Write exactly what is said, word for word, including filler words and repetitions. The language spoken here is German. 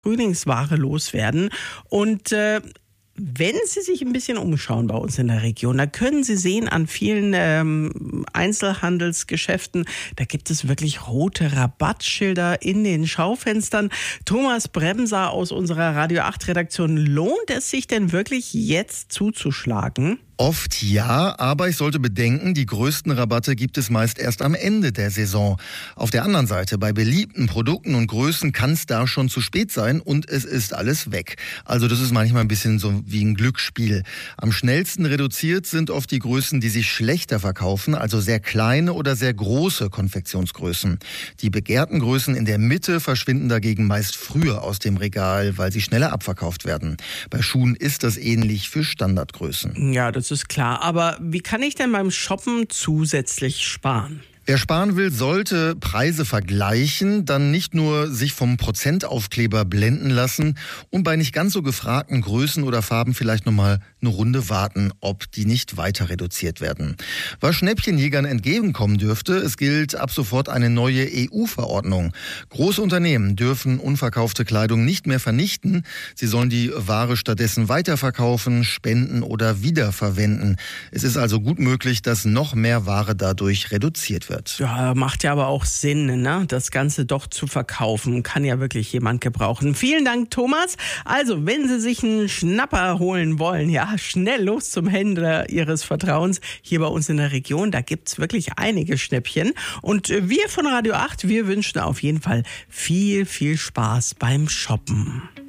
Frühlingsware loswerden. Und äh, wenn Sie sich ein bisschen umschauen bei uns in der Region, da können Sie sehen an vielen ähm, Einzelhandelsgeschäften, da gibt es wirklich rote Rabattschilder in den Schaufenstern. Thomas Bremser aus unserer Radio acht Redaktion, lohnt es sich denn wirklich jetzt zuzuschlagen? Oft ja, aber ich sollte bedenken, die größten Rabatte gibt es meist erst am Ende der Saison. Auf der anderen Seite, bei beliebten Produkten und Größen kann es da schon zu spät sein und es ist alles weg. Also das ist manchmal ein bisschen so wie ein Glücksspiel. Am schnellsten reduziert sind oft die Größen, die sich schlechter verkaufen, also sehr kleine oder sehr große Konfektionsgrößen. Die begehrten Größen in der Mitte verschwinden dagegen meist früher aus dem Regal, weil sie schneller abverkauft werden. Bei Schuhen ist das ähnlich für Standardgrößen. Ja, das ist klar. Aber wie kann ich denn beim Shoppen zusätzlich sparen? Wer sparen will, sollte Preise vergleichen, dann nicht nur sich vom Prozentaufkleber blenden lassen und bei nicht ganz so gefragten Größen oder Farben vielleicht nochmal eine Runde warten, ob die nicht weiter reduziert werden. Was Schnäppchenjägern entgegenkommen dürfte, es gilt ab sofort eine neue E U-Verordnung. Große Unternehmen dürfen unverkaufte Kleidung nicht mehr vernichten. Sie sollen die Ware stattdessen weiterverkaufen, spenden oder wiederverwenden. Es ist also gut möglich, dass noch mehr Ware dadurch reduziert wird. Ja, macht ja aber auch Sinn, ne? Das Ganze doch zu verkaufen. Kann ja wirklich jemand gebrauchen. Vielen Dank, Thomas. Also, wenn Sie sich einen Schnapper holen wollen, ja, schnell los zum Händler Ihres Vertrauens. Hier bei uns in der Region, da gibt's wirklich einige Schnäppchen. Und wir von Radio acht, wir wünschen auf jeden Fall viel, viel Spaß beim Shoppen.